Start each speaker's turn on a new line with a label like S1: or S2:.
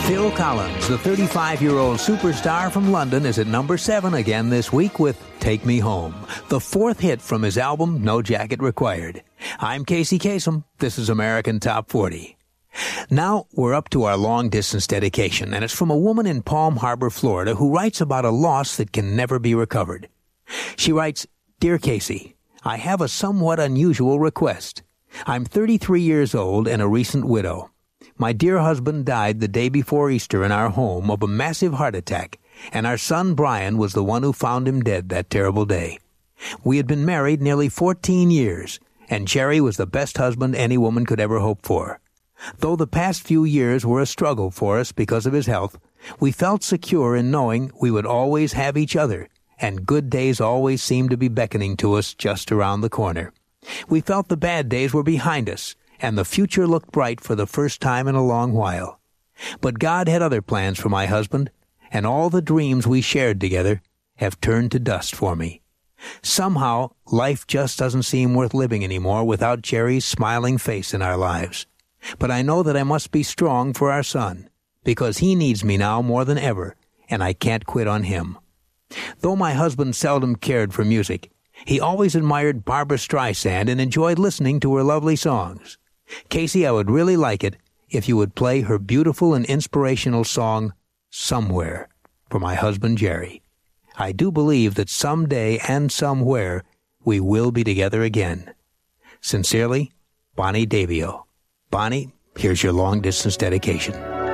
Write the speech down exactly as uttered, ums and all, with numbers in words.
S1: Phil Collins, the thirty-five-year-old superstar from London, is at number seven again this week with Take Me Home, the fourth hit from his album No Jacket Required. I'm Casey Kasem. This is American Top forty. Now we're up to our long-distance dedication, and it's from a woman in Palm Harbor, Florida, who writes about a loss that can never be recovered. She writes, Dear Casey, I have a somewhat unusual request. I'm thirty-three years old and a recent widow. My dear husband died the day before Easter in our home of a massive heart attack, and our son Brian was the one who found him dead that terrible day. We had been married nearly fourteen years, and Jerry was the best husband any woman could ever hope for. Though the past few years were a struggle for us because of his health, we felt secure in knowing we would always have each other, and good days always seemed to be beckoning to us just around the corner. We felt the bad days were behind us, and the future looked bright for the first time in a long while. But God had other plans for my husband, and all the dreams we shared together have turned to dust for me. Somehow, life just doesn't seem worth living anymore without Jerry's smiling face in our lives. But I know that I must be strong for our son, because he needs me now more than ever, and I can't quit on him. Though my husband seldom cared for music, he always admired Barbra Streisand and enjoyed listening to her lovely songs. Casey, I would really like it if you would play her beautiful and inspirational song, Somewhere, for my husband Jerry. I do believe that someday and somewhere we will be together again. Sincerely, Bonnie Davio. Bonnie, here's your long-distance dedication.